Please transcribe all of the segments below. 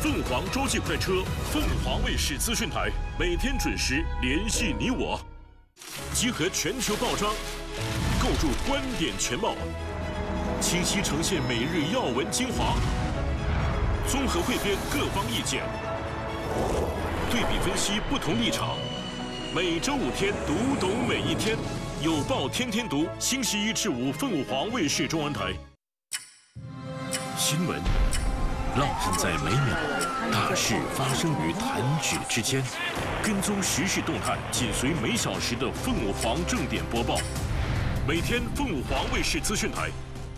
凤凰洲际快车，凤凰卫视资讯台每天准时联系你我，集合全球报章，构筑观点全貌，清晰呈现每日要闻精华，综合汇编各方意见，对比分析不同立场。每周5天，读懂每一天，有报天天读。星期1至5，凤凰卫视中文台。新闻烙印在每秒，大事发生于弹指之间。跟踪时事动态，紧随每小时的凤凰正点播报。每天凤凰卫视资讯台。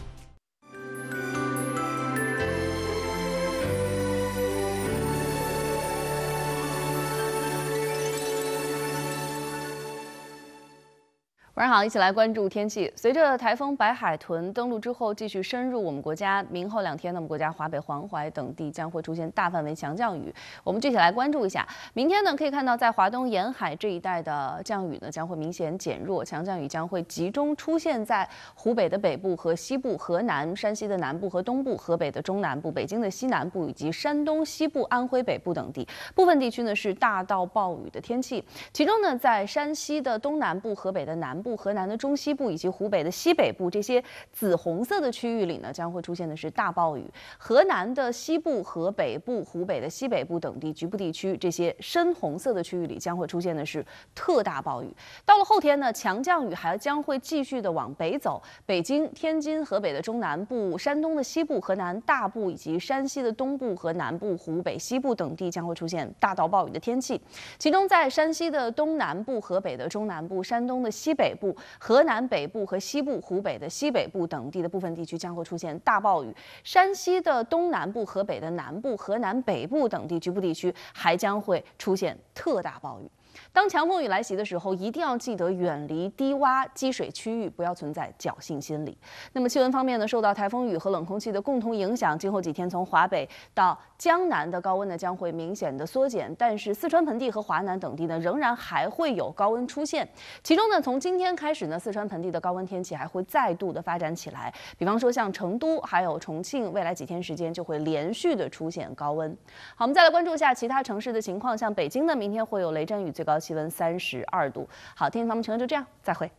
晚上好，一起来关注天气。随着台风白海豚登陆之后，继续深入我们国家，明后2天呢，我们国家华北、黄淮等地将会出现大范围强降雨。我们具体来关注一下。明天呢，可以看到在华东沿海这一带的降雨呢将会明显减弱，强降雨将会集中出现在湖北的北部和西部、河南、山西的南部和东部、河北的中南部、北京的西南部以及山东西部、安徽北部等地。部分地区呢是大到暴雨的天气，其中呢在山西的东南部、河北的南部、河南的中西部以及湖北的西北部这些紫红色的区域里呢，将会出现的是大暴雨。河南的西部、河北部、湖北的西北部等地局部地区这些深红色的区域里将会出现的是特大暴雨。到了后天呢，强降雨还将会继续的往北走，北京、天津、河北的中南部、山东的西部、河南大部以及山西的东部和南部、湖北西部等地将会出现大到暴雨的天气。其中在山西的东南部、河北的中南部、山东的西北部、河南北部和西部、湖北的西北部等地的部分地区将会出现大暴雨。山西的东南部、河北的南部、河南北部等地局部地区还将会出现特大暴雨。当强风雨来袭的时候，一定要记得远离低洼积水区域，不要存在侥幸心理。那么气温方面呢，受到台风雨和冷空气的共同影响，今后几天从华北到江南的高温呢将会明显的缩减，但是四川盆地和华南等地呢仍然还会有高温出现。其中呢，从今天开始呢，四川盆地的高温天气还会再度的发展起来，比方说像成都还有重庆，未来几天时间就会连续的出现高温。好，我们再来关注一下其他城市的情况，像北京呢，明天会有雷阵雨，最高气温32度。好，天气方面情况就这样，再会。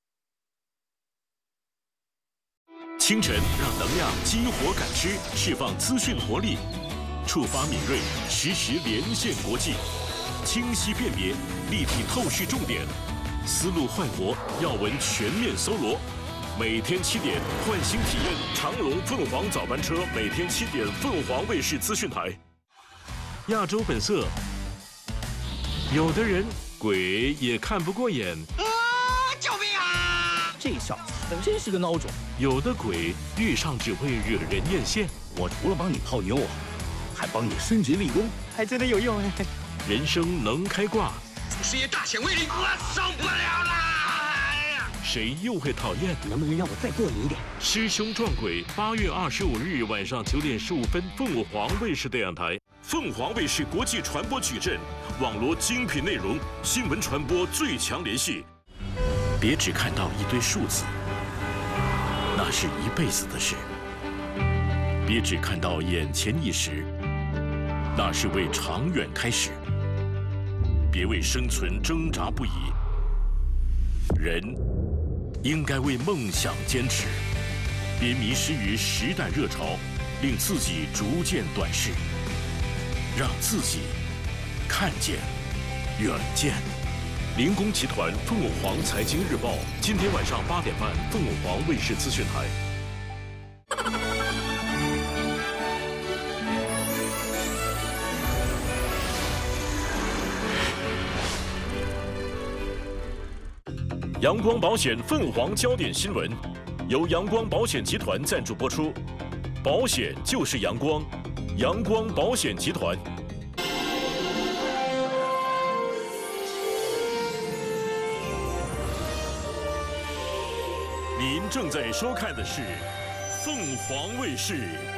清晨让能量激活感知，释放资讯活力，触发敏锐，实时连线国际，清晰辨别，立体透视重点，思路焕活，要闻全面搜罗。每天7点，唤醒体验长荣凤凰早班车，每天7点，凤凰卫视资讯台。亚洲本色，有的人鬼也看不过眼。 救命啊！ 这小子真是个孬种。 有的鬼遇上只会惹人艳羡。 我除了帮你泡妞，还帮你升职立功， 还真的有用哎。 人生能开挂， 祖师爷大显威力，我受不了啦！ 谁又会讨厌？ 能不能让我再过你一点？ 师兄撞鬼，8月25日晚上9点15分，凤凰卫视电视台。凤凰卫视国际传播矩阵，网罗精品内容，新闻传播最强联系。别只看到一堆数字，那是一辈子的事；别只看到眼前一时，那是为长远开始。别为生存挣扎不已，人应该为梦想坚持。别迷失于时代热潮，令自己逐渐短视。让自己看见远见。灵工集团凤凰财经日报，今天晚上8点半，凤凰卫视资讯台。阳光保险凤凰焦点新闻，由阳光保险集团赞助播出。保险就是阳光，阳光保险集团。您正在收看的是凤凰卫视